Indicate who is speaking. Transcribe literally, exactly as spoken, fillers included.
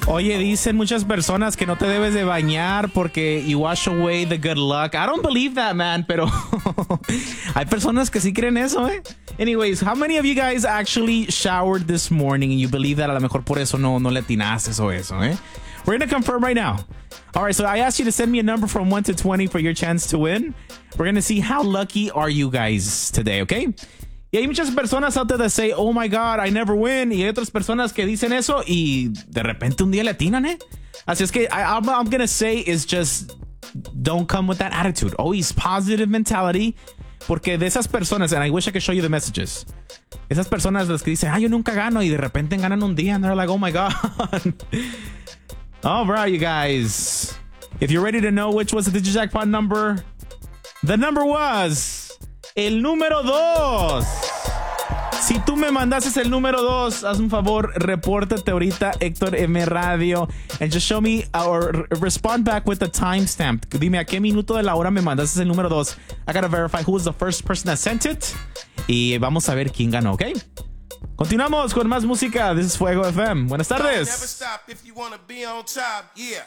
Speaker 1: Oye, dicen muchas personas que no te debes de bañar porque you wash away the good luck. I don't believe that, man, pero hay personas que sí creen eso, eh. Anyways, how many of you guys actually showered this morning and you believe that a lo mejor por eso no, no le atinaste o eso, eh? We're going to confirm right now. All right, so I asked you to send me a number from one to twenty for your chance to win. We're going to see how lucky are you guys today, okay? Y hay muchas personas out there that say, oh my God, I never win. Y hay otras personas que dicen eso y de repente un día le atinan, ¿eh? Así es que I, I'm, I'm going to say is just don't come with that attitude. Always positive mentality. Porque de esas personas, and I wish I could show you the messages. Esas personas las que dicen, ah, yo nunca gano. Y de repente ganan un día and they're like, oh my God. All right, you guys. If you're ready to know which was the DigiJackpot number, the number was... El número dos. Si tú me mandases el número dos, haz un favor, repórtate ahorita, Héctor M Radio, and just show me or respond back with the timestamp. Dime a qué minuto de la hora me mandaste el número dos. I gotta verify who was the first person that sent it. Y vamos a ver quién ganó, ¿ok? Continuamos con más música. This is Fuego F M. Buenas tardes.
Speaker 2: Never stop if you wanna be on top. Yeah.